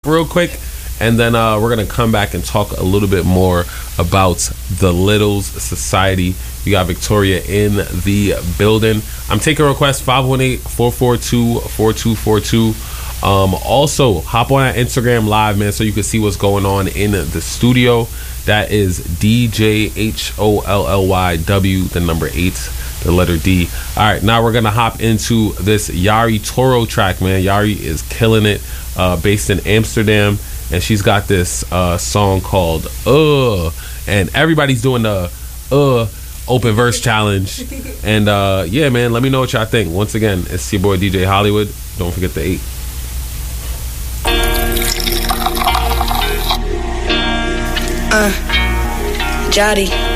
real quick, and then we're gonna come back and talk a little bit more about the Littles Society. We got Victoria in the building. I'm taking requests 518-442-4242. Also, hop on our Instagram live, man, so you can see what's going on in the studio. That is DJHOLLYW, the number 8, the letter D. All right, now we're gonna hop into this Yari Toro track, man. Yari is killing it, based in Amsterdam, and she's got this song called and everybody's doing the open verse challenge. And yeah, man, let me know what y'all think. Once again, it's your boy DJ Hollywood. Don't forget the 8. Jody.